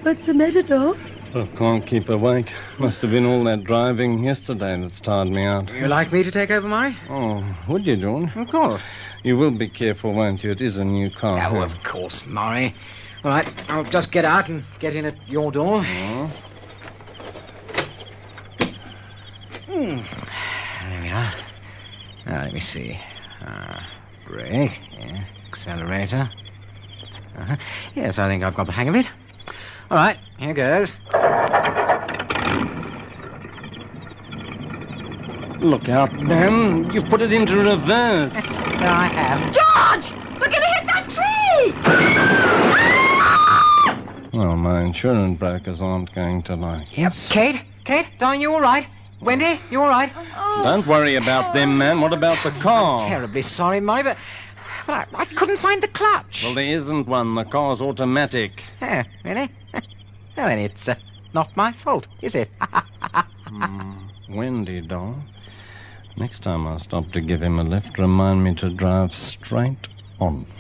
What's the matter, Dor? I can't keep awake. Must have been all that driving yesterday that's tired me out. You like me to take over, Murray? Oh, would you, George? Of course. You will be careful, won't you? It is a new car. Oh, of course, Murray. All right, I'll just get out and get in at your door. Oh. There we are. Now, let me see. Brake. Yes. Accelerator. Yes, I think I've got the hang of it. All right, here goes. Look out, Ben. You've put it into reverse. So I have. George! We're going to hit that tree! Well, my insurance brokers aren't going to like it. Yep. Kate, darling, you all right? Wendy, you all right? Don't worry about them, man. What about the car? Terribly sorry, Murray, but I couldn't find the clutch. Well, there isn't one. The car's automatic. Oh, really? Well, then it's not my fault, is it? Wendy, doll. Next time I stop to give him a lift, remind me to drive straight on.